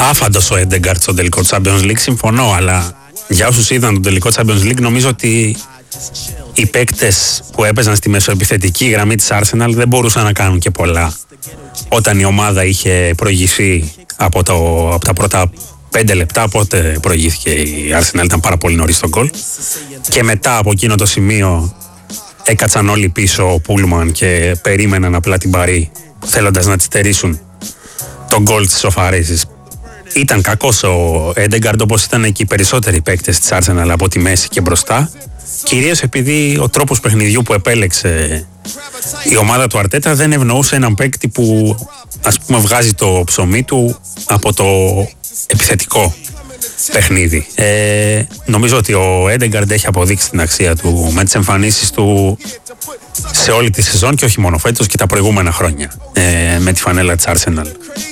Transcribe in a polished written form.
Άφαντος ο Έντεγκαρτ στο τελικό Champions League, συμφωνώ, αλλά για όσους είδαν το τελικό Champions League, νομίζω ότι οι παίκτες που έπαιζαν στη μεσοεπιθετική γραμμή της Arsenal δεν μπορούσαν να κάνουν και πολλά όταν η ομάδα είχε προηγηθεί από τα πρώτα 5 λεπτά. Πότε προηγήθηκε η Arsenal, ήταν πάρα πολύ νωρίς στο γκολ, και μετά από εκείνο το σημείο έκατσαν όλοι πίσω ο Πούλμαν και περίμεναν απλά την Παρί, θέλοντας να τη στερήσουν τον γκολ της σοφαρίσης. Ήταν κακός ο Έντεγκαρντ, όπως ήταν και οι περισσότεροι παίκτες της Arsenal από τη μέση και μπροστά, κυρίως επειδή ο τρόπος παιχνιδιού που επέλεξε η ομάδα του Αρτέτα δεν ευνοούσε έναν παίκτη που, ας πούμε, βγάζει το ψωμί του από το επιθετικό παιχνίδι. Νομίζω ότι ο Έντεγκαρντ έχει αποδείξει την αξία του με τις εμφανίσεις του σε όλη τη σεζόν και όχι μόνο φέτος και τα προηγούμενα χρόνια με τη φανέλα της Arsenal.